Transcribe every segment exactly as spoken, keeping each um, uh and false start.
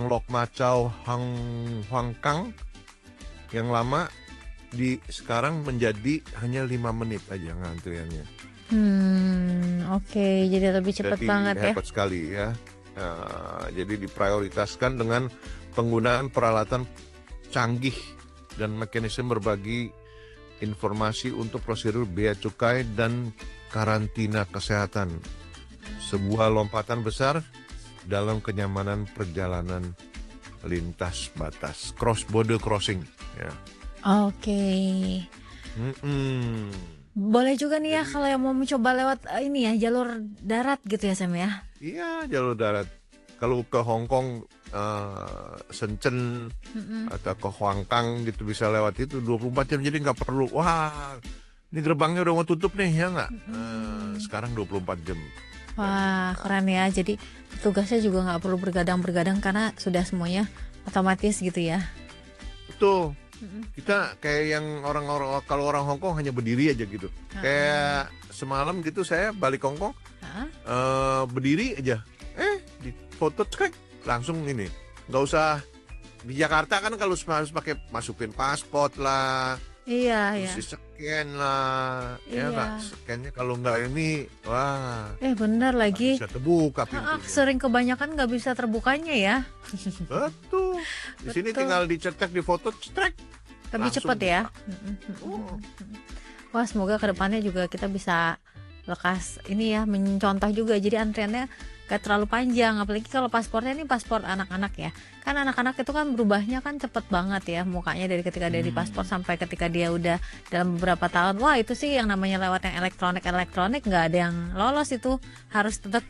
Lok Ma Chau Hang Huang Kang yang lama di sekarang menjadi hanya lima menit aja ngantriannya. Hmm, oke, jadi lebih cepat Jadi banget ya. hebat sekali ya. Nah, jadi diprioritaskan dengan penggunaan peralatan canggih dan mekanisme berbagi informasi untuk prosedur bea cukai dan karantina kesehatan. Sebuah lompatan besar dalam kenyamanan perjalanan lintas batas, cross border crossing ya. Oke. Mm-mm. Boleh juga nih ya Jadi- kalau yang mau mencoba lewat eh, ini ya jalur darat gitu ya Sam ya. Iya, jalur darat. Kalau ke Hong Kong, eh, Shenzhen Mm-mm. atau ke Huang Kang gitu bisa lewat itu dua puluh empat jam, jadi nggak perlu, wah ini gerbangnya udah mau tutup nih ya nggak? Eh, sekarang dua puluh empat jam. Wah, keren ya. Jadi tugasnya juga nggak perlu bergadang-bergadang karena sudah semuanya otomatis gitu ya. Betul. Mm-mm. Kita kayak yang orang-orang, kalau orang Hong Kong hanya berdiri aja gitu. Ha-ha. Kayak semalam gitu saya balik Hong Kong, Hah? eh, berdiri aja. Eh, di foto cek langsung ini. Nggak usah di Jakarta kan kalau harus pakai masukin paspor lah, Iya ya. terus di-scan lah. Ya Iya. nggak, scan-nya kalau nggak ini, wah Eh benar nggak lagi. bisa terbuka Ha-ah, pintunya. sering kebanyakan nggak bisa terbukanya ya. Betul. Di sini Betul. tinggal dicetak di foto, cetrek. Lebih Langsung cepat ya. buka. Mm-mm. Oh. Wah, semoga kedepannya juga kita bisa lekas ini ya mencontoh juga. Jadi antriannya gak terlalu panjang. Apalagi kalau paspornya ini paspor anak-anak ya. Kan anak-anak itu kan berubahnya kan cepet banget ya mukanya dari ketika dia di paspor sampai ketika dia udah dalam beberapa tahun. Wah itu sih yang namanya lewat yang elektronik-elektronik nggak ada yang lolos itu. Harus tetap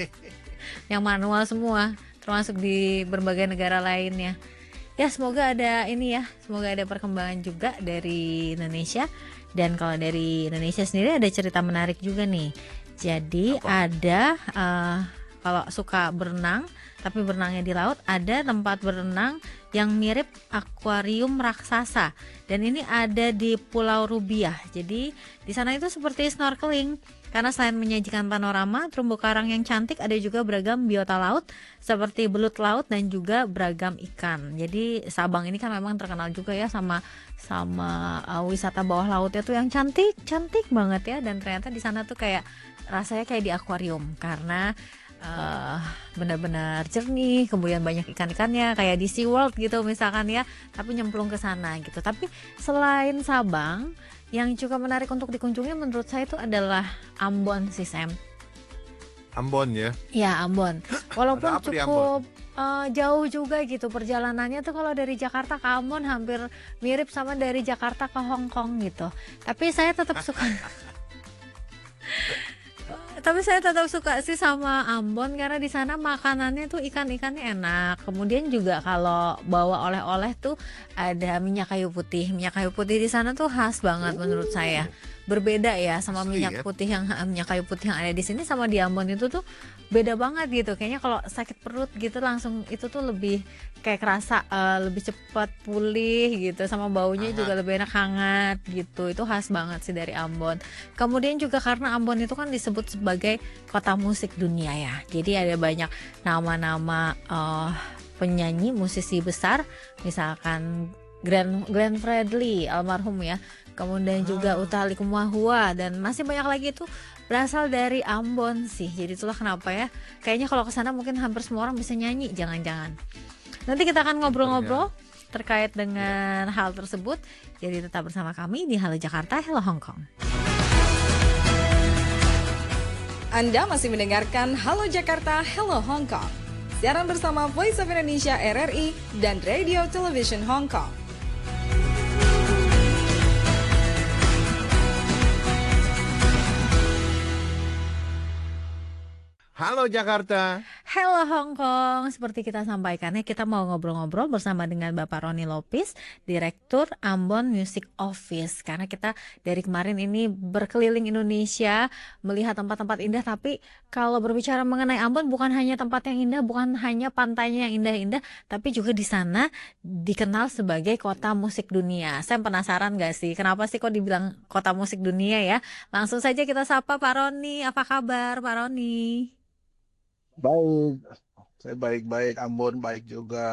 yang manual semua. Termasuk di berbagai negara lainnya. Ya semoga ada ini ya, semoga ada perkembangan juga dari Indonesia. Dan kalau dari Indonesia sendiri ada cerita menarik juga nih. Jadi Apa? ada eh, kalau suka berenang tapi berenangnya di laut, ada tempat berenang yang mirip akuarium raksasa. Dan ini ada di Pulau Rubiah. Jadi di sana itu seperti snorkeling. Karena selain menyajikan panorama, terumbu karang yang cantik, ada juga beragam biota laut seperti belut laut dan juga beragam ikan. Jadi Sabang ini kan memang terkenal juga ya sama sama uh, wisata bawah lautnya tuh yang cantik, cantik banget ya. Dan ternyata di sana tuh kayak rasanya kayak di akuarium karena uh, benar-benar jernih, kemudian banyak ikan-ikannya kayak di SeaWorld gitu misalkan ya. Tapi nyemplung ke sana gitu. Tapi selain Sabang, yang juga menarik untuk dikunjungi menurut saya itu adalah Ambon sih Sam. Ambon ya. Ya Ambon. Walaupun Ada apa di cukup uh, jauh juga gitu perjalanannya tuh kalau dari Jakarta ke Ambon hampir mirip sama dari Jakarta ke Hong Kong gitu. Tapi saya tetap suka. Tapi saya tetap suka sih sama Ambon karena di sana makanannya tuh ikan-ikannya enak. Kemudian juga kalau bawa oleh-oleh tuh ada minyak kayu putih. Minyak kayu putih di sana tuh khas banget menurut saya. Berbeda ya sama Asli minyak ya? putih yang minyak kayu putih yang ada di sini sama di Ambon itu tuh beda banget gitu. Kayaknya kalau sakit perut gitu langsung itu tuh lebih kayak kerasa eh, lebih cepat pulih gitu, sama baunya Hangat. juga lebih enak hangat gitu. Itu khas banget sih dari Ambon. Kemudian juga karena Ambon itu kan disebut sebagai kota musik dunia ya. Jadi ada banyak nama-nama eh, penyanyi musisi besar, misalkan Glenn Glenn Fredly almarhum ya. Kemudian juga Utha Likumahua dan masih banyak lagi itu berasal dari Ambon sih. Jadi itulah kenapa ya. Kayaknya kalau ke sana mungkin hampir semua orang bisa nyanyi, jangan-jangan. Nanti kita akan ngobrol-ngobrol terkait dengan hal tersebut. Jadi tetap bersama kami di Halo Jakarta, Hello Hong Kong. Anda masih mendengarkan Halo Jakarta, Hello Hong Kong. Siaran bersama Voice of Indonesia R R I dan Radio Television Hong Kong. Halo Jakarta. Hello Hong Kong, seperti kita sampaikan ya, kita mau ngobrol-ngobrol bersama dengan Bapak Roni Lopis, Direktur Ambon Music Office. Karena kita dari kemarin ini berkeliling Indonesia, melihat tempat-tempat indah. Tapi kalau berbicara mengenai Ambon, bukan hanya tempat yang indah, bukan hanya pantainya yang indah-indah, tapi juga di sana dikenal sebagai kota musik dunia. Saya penasaran gak sih, kenapa sih kok dibilang kota musik dunia ya? Langsung saja kita sapa Pak Roni. Apa kabar Pak Roni? Baik, saya baik-baik, Ambon baik juga.